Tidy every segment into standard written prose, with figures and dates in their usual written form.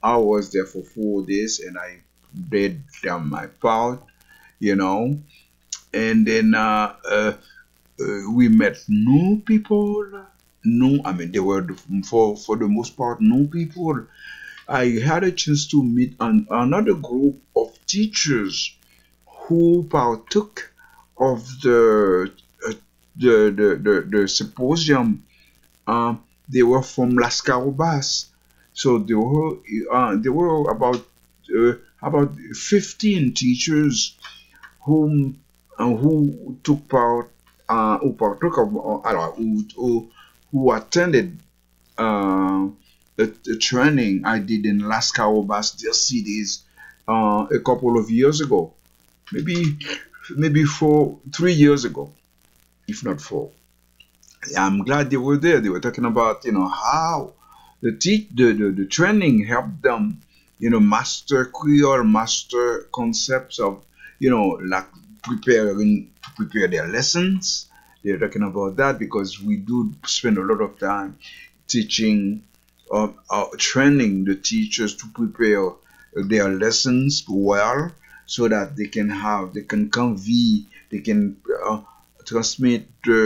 I was there for 4 days and I did my part, you know. And then we met new people. No, I mean they were for the most part new people. I had a chance to meet another group of teachers who partook of uh, the symposium. They were from Las Carobas, so there were about 15 teachers who took part who partook of who attended a training I did in Las Carobas, their cities, a couple of years ago, maybe 3 years ago, if not four. I'm glad they were there. They were talking about how the training helped them master Creole, master concepts of like prepare their lessons. They're talking about that because we do spend a lot of time teaching training the teachers to prepare their lessons well so that they can convey, they can transmit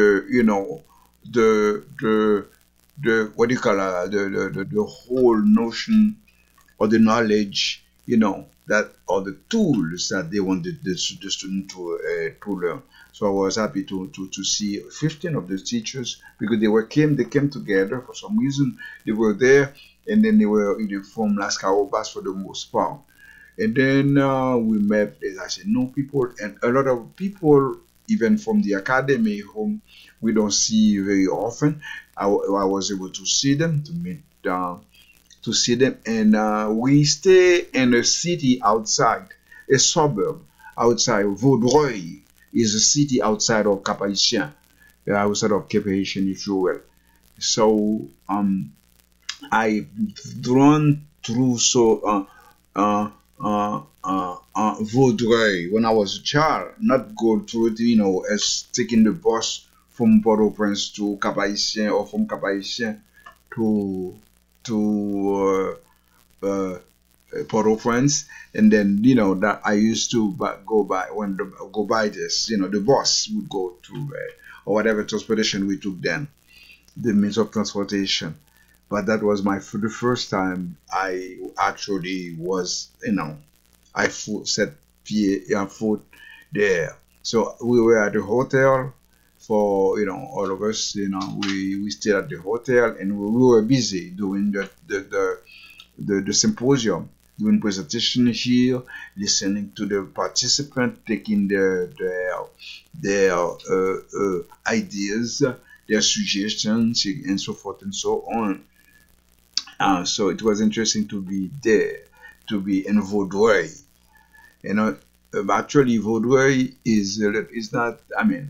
the what do you call the whole notion or the knowledge, that or the tools that they wanted the student to learn. So I was happy to see 15 of the teachers because they came together for some reason. They were there, and then they were from Las Carobas for the most part. And then we met, as I said, new people and a lot of people, even from the academy, whom we don't see very often. I was able to see them, to see them, and we stay in a city outside, a suburb outside Vaudreuil is a city outside of Cap-Haïtien, outside of Cap-Haïtien, if you will. So I drawn through Vaudreuil when I was a child, not go through it, as taking the bus from Port-au-Prince to Cap-Haïtien or from Cap-Haïtien to Port-au-Prince, and then that I used to go by when go by this, the bus would go to or whatever transportation we took then, the means of transportation. But that was for the first time I actually was, I set foot there. So we were at the hotel for all of us. We stayed at the hotel and we were busy doing the symposium, doing presentation here, listening to the participant, taking their ideas, their suggestions, and so forth and so on. So it was interesting to be there, to be in Vaudreuil. Actually, Vaudreuil is not. I mean,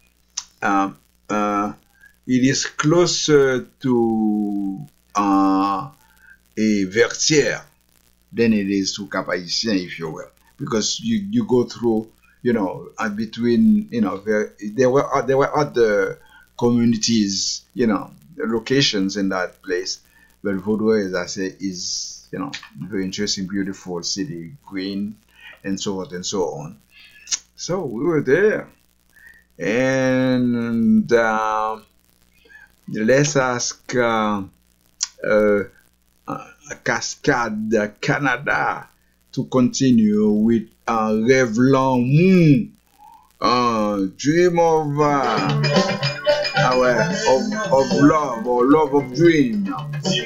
it is closer to a Vertières than it is to Cap-Haïtien, if you will, because you go through, between, there were other communities, locations in that place, but Vaudreuil, as I say, is very interesting, beautiful city, green, and so forth and so on. So we were there, and let's ask Cascade Canada to continue with Rêve l'amour, dream of love or love of dream.